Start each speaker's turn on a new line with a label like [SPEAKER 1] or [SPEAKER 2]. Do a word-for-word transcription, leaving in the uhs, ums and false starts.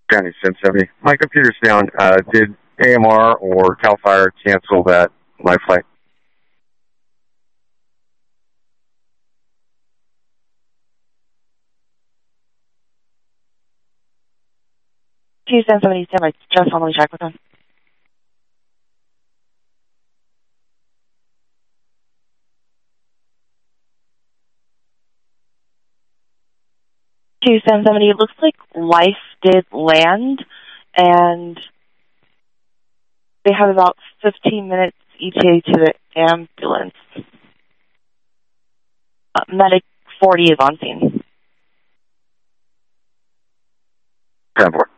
[SPEAKER 1] County seven seventy. My computer's down. Uh, did A M R or CAL FIRE cancel that live flight?
[SPEAKER 2] Q seven seventy, stand by. Just formally check with them. Q seven seventy, it looks like Life did land, and they have about fifteen minutes E T A to the ambulance. Uh, Medic forty is on scene.
[SPEAKER 1] ten four.